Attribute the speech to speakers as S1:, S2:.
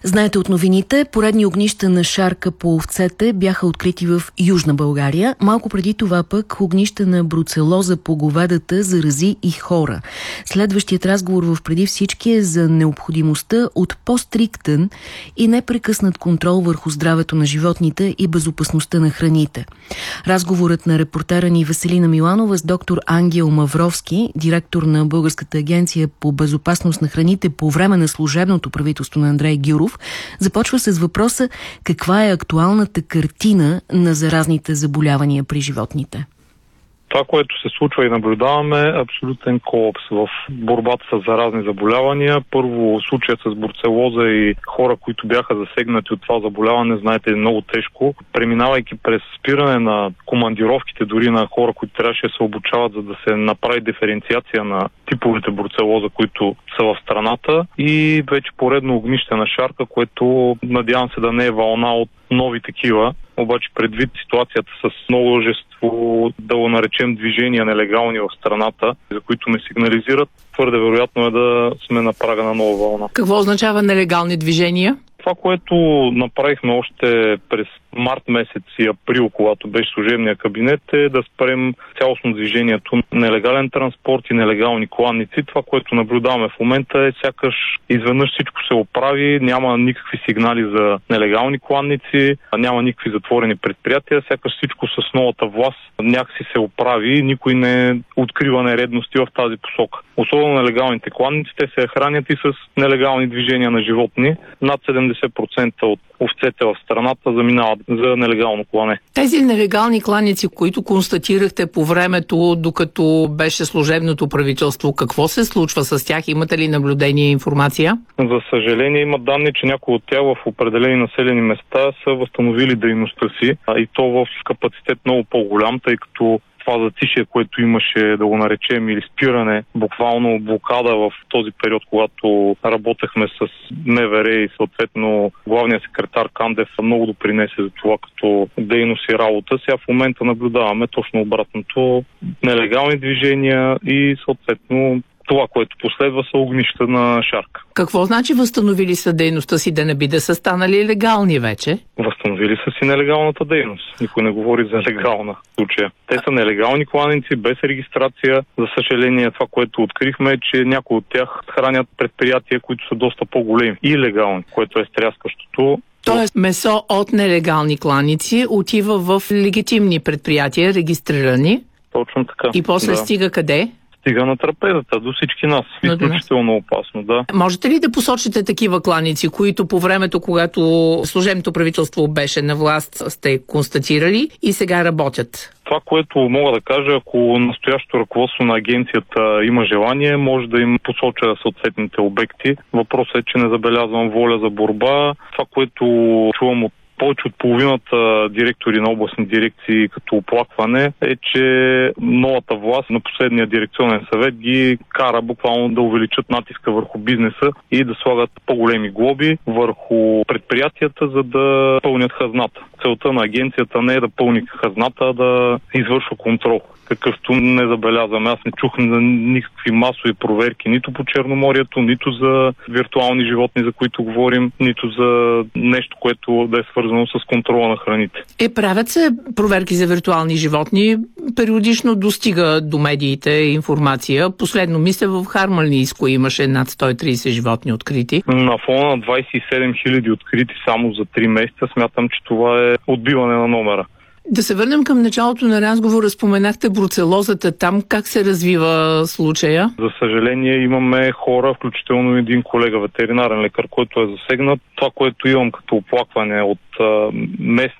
S1: Знаете от новините, поредни огнища на шарка по овцете бяха открити в Южна България. Малко преди това пък огнища на бруцелоза по говедата зарази и хора. Следващият разговор в преди всички е за необходимостта от по-стриктен и непрекъснат контрол върху здравето на животните и безопасността на храните. Разговорът на репортера ни Веселина Миланова с доктор Ангел Мавровски, директор на Българската агенция по безопасност на храните по време на служебното правителство на Андрей Гюров, започва с въпроса: каква е актуалната картина на заразните заболявания при животните?
S2: Това, което се случва и наблюдаваме, е абсолютен колапс в борбата с заразни заболявания. Първо, случаят с бруцелоза и хора, които бяха засегнати от това заболяване, знаете, е много тежко. Преминавайки през спиране на командировките дори на хора, които трябваше да се обучават, за да се направи диференциация на типовете бруцелоза, които са в страната, и вече поредно огнище на шарка, което надявам се да не е вълна от нови такива. Обаче предвид ситуацията с множество, да го наречем, движения нелегални в страната, за които ме сигнализират, твърде вероятно е да сме на прага на нова вълна.
S3: Какво означава нелегални движения?
S2: Това, което направихме още през март месец и април, когато беше служебния кабинет, е да спрем цялостно движението на нелегален транспорт и нелегални кланници. Това, което наблюдаваме в момента, е сякаш изведнъж всичко се оправи, няма никакви сигнали за нелегални кланници, няма никакви затворени предприятия, сякаш всичко с новата власт някакси се оправи и никой не открива нередности в тази посока. Особено нелегалните кланници, те се хранят и с нелегални движения на животни. Над 70% от овцете в страната заминават за нелегално клане.
S3: Тези нелегални кланици, които констатирахте по времето, докато беше служебното правителство, какво се случва с тях? Имате ли наблюдение и информация?
S2: За съжаление има данни, че някои от тях в определени населени места са възстановили дейността си, и то в капацитет много по-голям, тъй като това затишие, което имаше, да го наречем, или спиране, буквално блокада в този период, когато работехме с МВР и съответно главният секретар Кандев много допринесе за това като дейност и работа. Сега в момента наблюдаваме точно обратното. Нелегални движения и съответно това, което последва, са огнища на шарка.
S3: Какво значи възстановили са дейността си, да не би да са станали легални вече?
S2: Възстановили са си нелегалната дейност. Никой не говори за легална случая. Те са нелегални кланици, без регистрация. За съжаление, това, което открихме, е, че някои от тях хранят предприятия, които са доста по-големи и легални, което е стряскащото.
S3: Тоест месо от нелегални кланици отива в легитимни предприятия, регистрирани.
S2: Точно така.
S3: И после стига къде?
S2: Стига на трапезата, до всички нас. Изключително опасно, да.
S3: Можете ли да посочите такива кланици, които по времето, когато служебното правителство беше на власт, сте констатирали и сега работят?
S2: Това, което мога да кажа, ако настоящото ръководство на агенцията има желание, може да им посоча съответните обекти. Въпросът е, че не забелязвам воля за борба. Това, което чувам от повече от половината директори на областни дирекции като оплакване, е, че новата власт на последния дирекционен съвет ги кара буквално да увеличат натиска върху бизнеса и да слагат по-големи глоби върху предприятията, за да пълнят хазната. Целта на агенцията не е да пълни хазната, а да извършва контрол, какъвто не забелязваме. Аз не чух за никакви масови проверки нито по Черноморието, нито за виртуални животни, за които говорим, нито за нещо, което да е свързано с контрола на храните.
S3: Правят се проверки за виртуални животни. Периодично достига до медиите информация. Последно, мисля, в Харманлийско имаше над 130 животни открити.
S2: На фона на 27 000 открити само за 3 месеца, смятам, че това е отбиване на номера.
S3: Да се върнем към началото на разговора. Споменахте бруцелозата. Там как се развива случая?
S2: За съжаление имаме хора, включително един колега ветеринарен лекар, който е засегнат. Това, което имам като оплакване от местни